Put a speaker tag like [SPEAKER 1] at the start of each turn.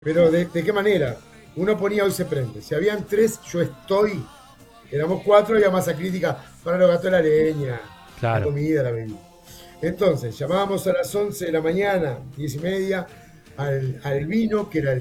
[SPEAKER 1] Pero ¿de qué manera? Uno ponía hoy se prende. Si habían tres, yo estoy. Éramos cuatro, había masa crítica para los gatos de la leña, la
[SPEAKER 2] Claro.
[SPEAKER 1] comida, la bebida. Entonces, llamábamos a las 11 de la mañana, 10:30, al vino, que era el